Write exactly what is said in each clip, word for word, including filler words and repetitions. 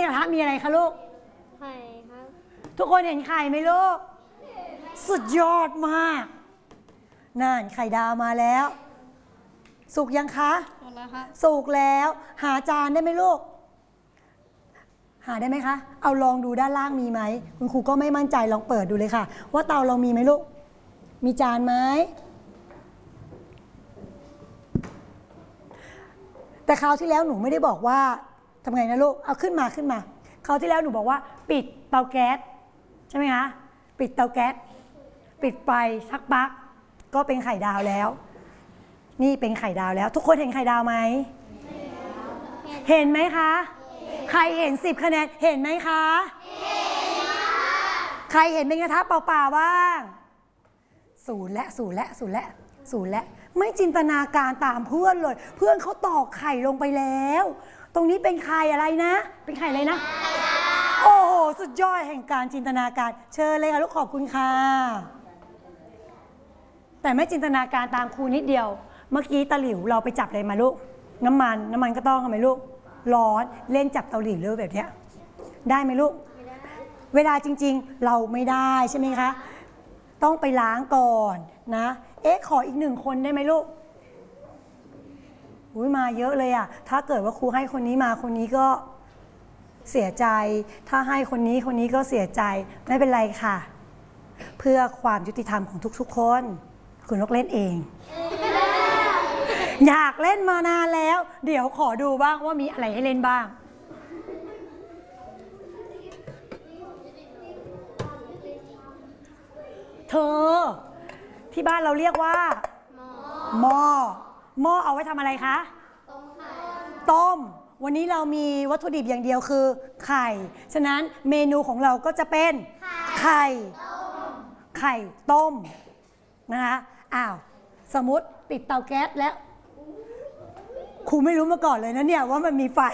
กระทะมีอะไรคะลูกไข่ครับทุกคนเห็นไข่ไหมลูกสุดยอดมากนั่นไข่ดาวมาแล้วสุกยังคะสุกแล้วครับสุกแล้วหาจานได้ไหมลูกหาได้ไหมคะเอาลองดูด้านล่างมีไหมคุณครูก็ไม่มั่นใจลองเปิดดูเลยค่ะว่าเตาเรามีไหมลูกมีจานไหมแต่คราวที่แล้วหนูไม่ได้บอกว่าทำไงนะลูกเอาขึ้นมาขึ้นมาคราวที่แล้วหนูบอกว่าปิดเตาแก๊สใช่ไหมคะปิดเตาแก๊สปิดไฟสักพักก็เป็นไข่ดาวแล้วนี่เป็นไข่ดาวแล้วทุกคนเห็นไข่ดาวไหมเห็นไหมคะใครเห็นสิบคะแนนเห็นไหมคะใครเห็นเป็นกระทะเปล่าๆบ้างศูนย์และศูนย์และศูนย์และศูนย์และไม่จินตนาการตามเพื่อนเลยเพื่อนเขาตอกไข่ลงไปแล้วตรงนี้เป็นไข่อะไรนะเป็นไข่อะไรนะโอ้โหสุดยอดแห่งการจินตนาการเชิญเลยค่ะลูกขอบคุณค่ะแต่ไม่จินตนาการตามครูนิดเดียวเมื่อกี้ตะหลิวเราไปจับอะไรมาลูกน้ำมันน้ำมันก็ต้องทำไมลูกร้อนเล่นจับเตาหลิวเรื่องแบบนี้ได้ไหมลูกเวลาจริงๆเราไม่ได้ใช่ไหมคะต้องไปล้างก่อนนะเอ๊ะขออีกหนึ่งคนได้ไหมลูกอุ้ยมาเยอะเลยอ่ะถ้าเกิดว่าครูให้คนนี้มาคนนี้ก็เสียใจถ้าให้คนนี้คนนี้ก็เสียใจไม่เป็นไรค่ะเพื่อความยุติธรรมของทุกๆคนคุณนกเล่นเอง อยากเล่นมานานแล้วเดี๋ยวขอดูบ้างว่ามีอะไรให้เล่นบ้างเธอที่บ้านเราเรียกว่าหม้อหม้อเอาไว้ทำอะไรคะต้มไข่ต้มวันนี้เรามีวัตถุดิบอย่างเดียวคือไข่ฉะนั้นเมนูของเราก็จะเป็นไข่ไข่ต้มนะคะอ้าวสมมติปิดเตาแก๊สแล้วครูไม่รู้มาก่อนเลยนะเนี่ยว่ามันมีไฟ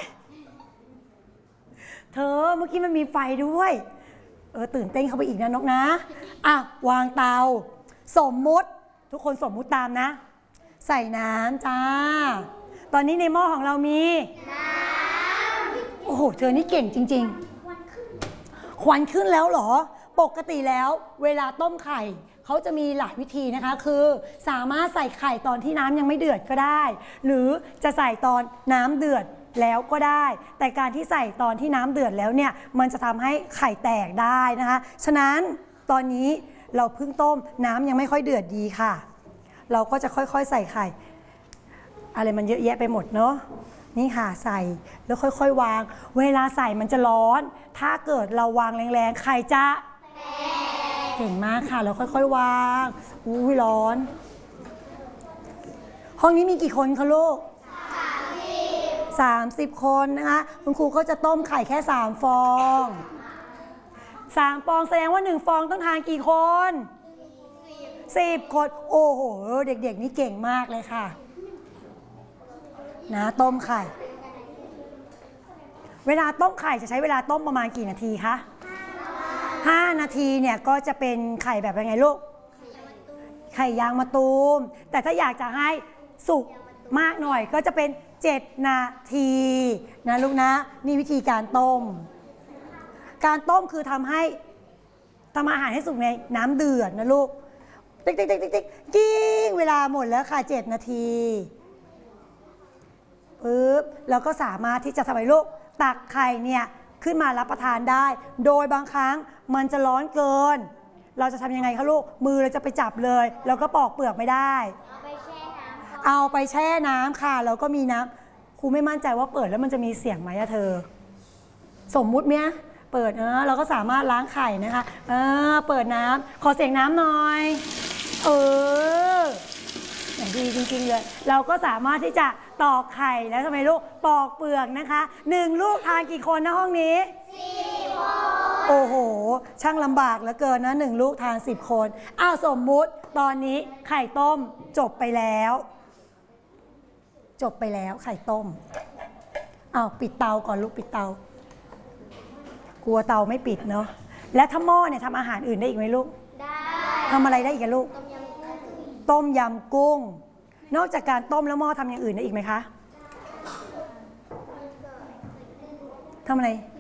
เธอเมื่อกี้มันมีไฟด้วยเออตื่นเต้นเข้าไปอีกนะนกนะอ่ะวางเตาสมมุติทุกคนสมมุติตามนะใส่น้ำจ้าตอนนี้ในหม้อของเรามีน้ำโอ้โหเธอนี่เก่งจริงๆควันขึ้นแล้วเหรอปกติแล้วเวลาต้มไข่เขาจะมีหลายวิธีนะคะคือสามารถใส่ไข่ตอนที่น้ำยังไม่เดือดก็ได้หรือจะใส่ตอนน้ำเดือดแล้วก็ได้แต่การที่ใส่ตอนที่น้ำเดือดแล้วเนี่ยมันจะทำให้ไข่แตกได้นะคะฉะนั้นตอนนี้เราเพิ่งต้มน้ำยังไม่ค่อยเดือดดีค่ะเราก็จะค่อยๆใส่ไข่อะไรมันเยอะแยะไปหมดเนาะนี่ค่ะใส่แล้วค่อยๆวางเวลาใส่มันจะร้อนถ้าเกิดเราวางแรงๆไข่จะเก่งมากค่ะแล้วค่อยๆวางอุ้ยร้อนห้องนี้มีกี่คนคะลูกสามสิบคนนะคะคุณครูก็จะต้มไข่แค่สามฟองสามฟองแสดงว่าหนึ่งฟองต้องทานกี่คนสิบคนโอ้โหเด็กๆนี่เก่งมากเลยค่ะนะต้มไข่เวลาต้มไข่จะใช้เวลาต้มประมาณกี่นาทีคะห้านาทีเนี่ยก็จะเป็นไข่แบบยังไงลูกไข่ยางมะตูมแต่ถ้าอยากจะให้สุกมากหน่อยก็จะเป็นเจ็ดนาทีนะลูกนะนี่วิธีการต้มการต้มคือทำให้ทำอาหารให้สุกในน้ำเดือดนะลูกติ๊กติ๊กติ๊กติ๊กติ๊กกิ้งเวลาหมดแล้วค่ะเจ็ดนาทีปึ๊บแล้วก็สามารถที่จะทำให้ลูกตักไข่เนี่ยขึ้นมารับประทานได้โดยบางครั้งมันจะร้อนเกินเราจะทำยังไงคะลูกมือเราจะไปจับเลยแล้วก็ปอกเปลือกไม่ได้เอาไปแช่น้ำค่ะแล้วก็มีน้ำครูไม่มั่นใจว่าเปิดแล้วมันจะมีเสียงไหมอะเธอสมมุติเนี่ยเปิดเออเราก็สามารถล้างไข่นะคะเออเปิดน้ำขอเสียงน้ำหน่อยเอออย่างดีจริงๆเลยเราก็สามารถที่จะตอกไข่แล้วทำไมลูกปอกเปลือกนะคะหนึ่งลูกทานกี่คนนะห้องนี้สี่คนโอ้โหช่างลำบากเหลือเกินนะหนึ่งลูกทานสิบคนอ้าวสมมุติตอนนี้ไข่ต้มจบไปแล้วจบไปแล้วไข่ต้มอ้าวปิดเตาก่อนลูกปิดเตากลัวเตาไม่ปิดเนาะแล้วถ้าหม้อเนี่ยทำอาหารอื่นได้อีกไหมลูกได้ทำอะไรได้อีกลูกต้มยำกุ้งนอกจากการต้มแล้วหม้อทำอย่างอื่นได้อีกไหมคะทำอะไร